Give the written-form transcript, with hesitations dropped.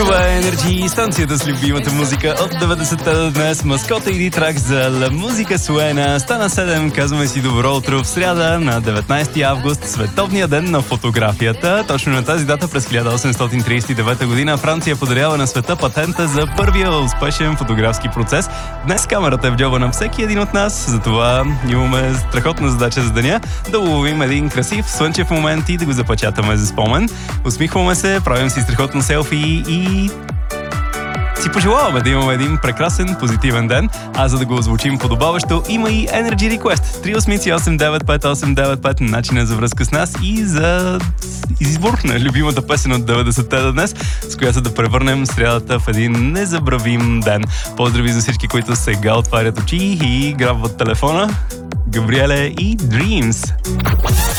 Това е Energy, станцията с любимата музика от 90-те до днес. Маскота и трак за La Musica Suena. Стана 7, казваме си добро утро в сряда на 19 август, световния ден на фотографията. Точно на тази дата през 1839 година Франция подарява на света патента за първия успешен фотографски процес. Днес камерата е в джоба на всеки един от нас, затова имаме страхотна задача за деня да уловим един красив слънчев момент и да го запечатаме за спомен. Усмихваме се, правим си страхотно селфи и си пожелаваме да имаме един прекрасен, позитивен ден, а за да го озвучим подобаващо, има и Energy Request. 388-95895, начинът за връзка с нас и за избор на любимата песен от 90-те до днес, с която да превърнем срядата в един незабравим ден. Поздрави за всички, които сега отварят очи и грабват телефона. Габриеле и Dreams.